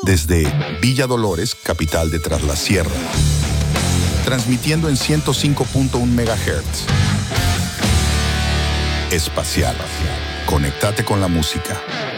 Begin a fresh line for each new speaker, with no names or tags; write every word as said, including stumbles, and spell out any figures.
Desde Villa Dolores, capital de Tras la Sierra. Transmitiendo en ciento cinco punto uno megahertz. Espacial. Conectate con la música.